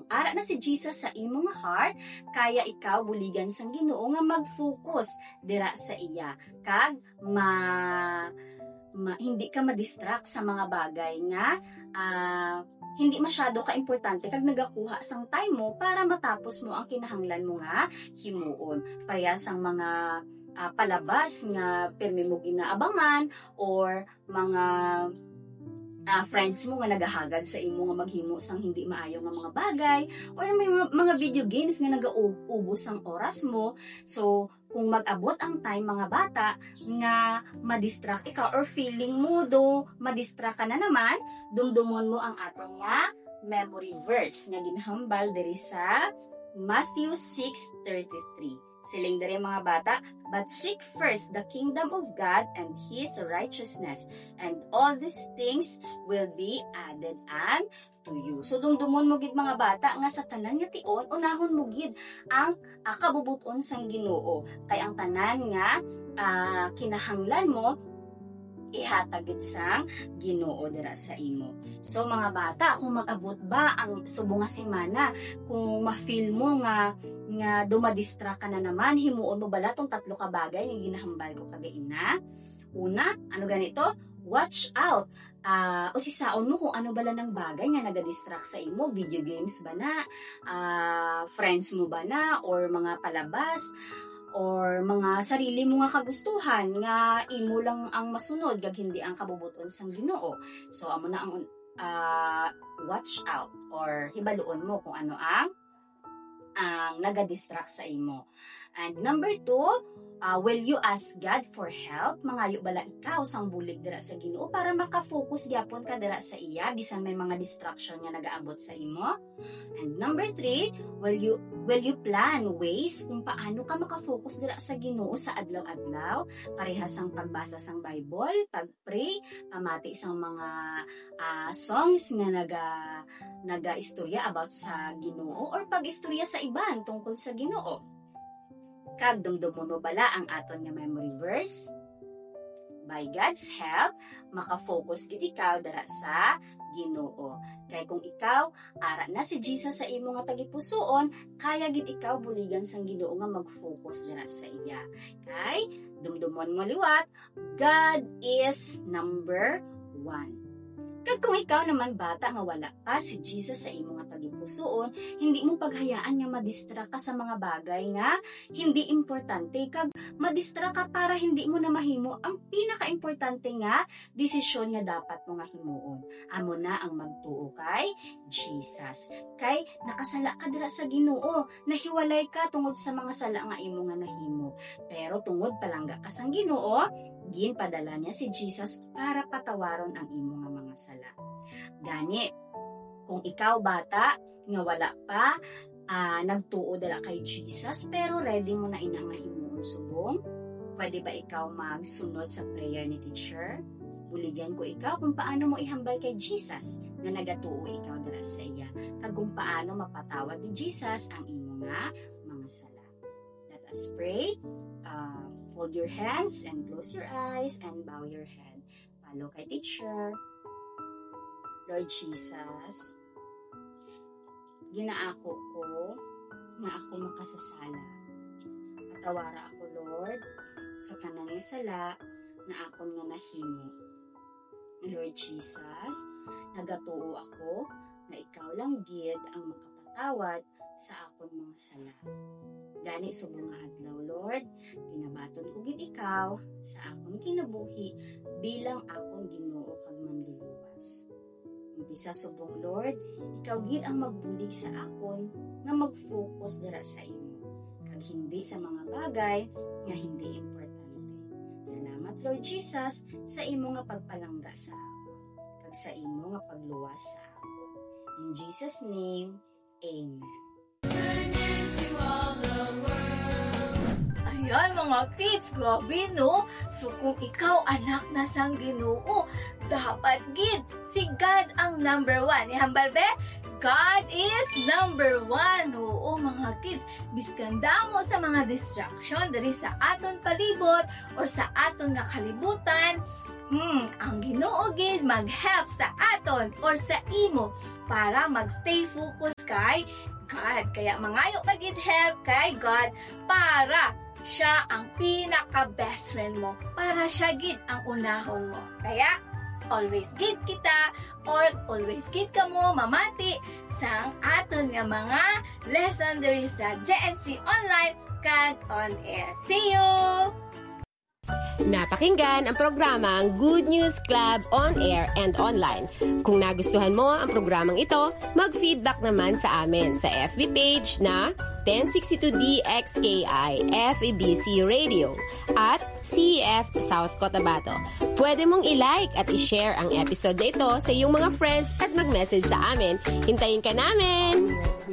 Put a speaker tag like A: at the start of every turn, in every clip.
A: kung ara na si Jesus sa imong heart, kaya ikaw buligan sang Ginoo nga mag-focus dira sa iya kag hindi ka ma-distract sa mga bagay nga hindi masyado ka-importante kag nagakuha sang time mo para matapos mo ang kinahanglan mo nga himuon. Kaya sang mga palabas nga permi mo ginaabangan or mga friends mo nga nagahagad sa imo nga maghimo sang hindi maayo nga mga bagay or may mga video games nga nagaubos ang oras mo. So, kung mag-abot ang time mga bata nga ma-distract ikaw or feeling mo ma-distract ka na naman, dumdumon mo ang atong nga memory verse nga ginhambal diri sa Matthew 6:33. Siling diri mga bata, but seek first the kingdom of God and His righteousness, and all these things will be added unto you. So dumdumon mo gid mga bata nga sa tanan nga tion, unahon mo gid ang kabubuton sang Ginoo. Kay ang tanan nga kinahanglan mo ihatagid sang Ginoo dira sa imo. So mga bata, kung mag-abot ba ang subong nga semana, kung ma-feel mo nga dumadistract ka na naman, himuon mo bala tong 3 ka bagay nga ginahambal ko kagaina. Una, ano ganito? Watch out. Usisaon mo kung ano bala ng bagay nga nagadistract sa imo. Video games ba na? Friends mo ba na? Or mga palabas? Or mga sarili mo nga kagustuhan nga imo lang ang masunod gag hindi ang kabubuton sang Ginoo. So amo na ang watch out or hibaluon mo kung ano ang nagadistract sa imo. And number 2, will you ask God for help? Mangayo bala ikaw sang bulig dira sa Ginoo para maka-focus gyapon ka dira sa iya bisan may mga distraction nga nagaabot sa imo. And number 3, will you plan ways kung paano ka maka-focus dira sa Ginoo sa adlaw-adlaw? Parehas sang pagbasa sang Bible, pag-pray, pamati sang mga songs nga naga-istorya about sa Ginoo or pag-istorya sa iban tungkol sa Ginoo. Kag dumdumon mo bala ang aton nga memory verse? By God's help, maka-focus gid ikaw dara sa Ginoo. Kay kung ikaw ara na si Jesus sa imo nga tagipusoon, kaya gid ikaw buligan sang Ginoo nga mag-focus dara sa iya. Kay dumdumon mo liwat, God is number 1. Kag kung ikaw naman bata nga wala pa si Jesus sa imo nga tagipusoon, hindi mo paghayaan nga madistract ka sa mga bagay nga hindi importante. Kag madistract ka para hindi mo na mahimo ang pinaka-importante nga desisyon nga dapat mo nga himuon. Amo na ang magtuo kay Jesus. Kay nakasala ka dira sa Ginoo, nahiwalay ka tungod sa mga sala nga imo nga nahimo. Pero tungod palangga ka sang Ginoo, ginpadala niya si Jesus para patawaron ang imo nga mga sala. Gani, kung ikaw bata nga wala pa nagtuo dala kay Jesus pero ready mo na ina nga himuon subong, pwede ba ikaw magsunod sa prayer ni teacher? Buligan ko ikaw kung paano mo ihambal kay Jesus nga nagatuo ikaw dala sa iya, kag kung paano mapatawad ni Jesus ang imo nga mga sala. Let us pray. Fold your hands and close your eyes and bow your head. Follow kay teacher. Lord Jesus, ginaako ko nga ako makasasala. Patawara ako, Lord, sa tanan nga sala na akon nga nahimo. Lord Jesus, nagatuo ako na ikaw lang gid ang makapatawad sa akon mga sala. Gani subong nga adlaw, Lord, ginabaton ko gid ikaw sa akon kinabuhi bilang akong Ginoo kag manluluwas. Umpisa subong, Lord, ikaw gid ang magbulig sa akon nga mag-focus dira sa imo kag hindi sa mga bagay nga hindi importante. Salamat, Lord Jesus, sa imo nga pagpalangga sa akon kag sa imo nga pagluwas sa akon. In Jesus' name, Amen.
B: Ayan mga kids, grabe no? So kung ikaw anak na sang Ginoo, dapat gid si God ang number 1. Ihambal be? God is number 1. Oo mga kids, biskanda mo sa mga distraction dari sa aton palibot or sa aton nga kalibutan, ang Ginoo gid mag-help sa aton or sa imo para mag-stay focus ka kay God. Kaya mangayo ka gid help kay God para siya ang pinaka-best friend mo. Para siya gid ang unahon mo. Kaya, always gid kita or always gid ka mo mamati sa aton nga mga lesson diri sa JNC Online kag On Air. See you!
C: Napakinggan ang programang Good News Club On Air and Online. Kung nagustuhan mo ang programang ito, mag-feedback naman sa amin sa FB page na 1062DXKI FEBC Radio at CEF South Cotabato. Pwede mong i-like at i-share ang episode na ito sa iyong mga friends at mag-message sa amin. Hintayin ka namin!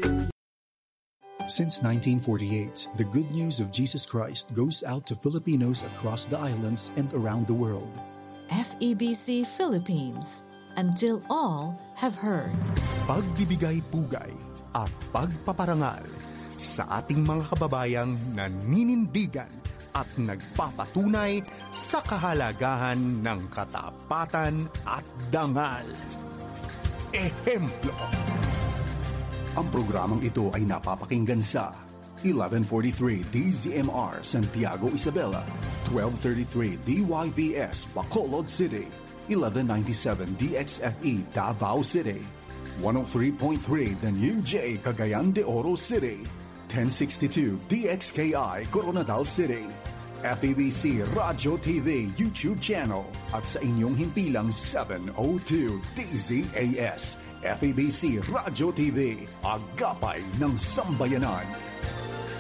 D: Since 1948, the good news of Jesus Christ goes out to Filipinos across the islands and around the world.
E: FEBC Philippines, until all have heard.
F: Pagbibigay pugay at pagpaparangal sa ating mga kababayang naninindigan at nagpapatunay sa kahalagahan ng katapatan at dangal. Ehemplo.
D: Ang programang ito ay napapakinggan sa 1143 DZMR Santiago Isabela, 1233 DYVS Bacolod City, 1197 DXFE Davao City, 103.3 The New J Cagayan de Oro City, 1062 DXKI Coronadal City, FEBC Radio TV YouTube channel at sa inyong himpilang 702 DZAS FEBC Radio TV, agapay ng sambayanan.